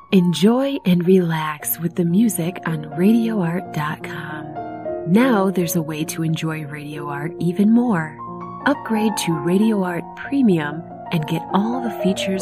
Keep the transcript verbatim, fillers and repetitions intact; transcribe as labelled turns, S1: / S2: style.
S1: Enjoy and relax with the music on radio art dot com. Now there's a way to enjoy Radio Art even more. Upgrade to Radio Art Premium and get all the features